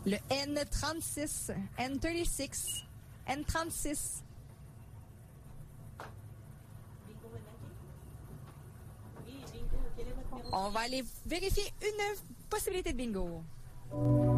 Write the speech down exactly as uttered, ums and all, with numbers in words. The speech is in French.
Le N trente-six, N trente-six, N trente-six. On va aller vérifier une possibilité de bingo.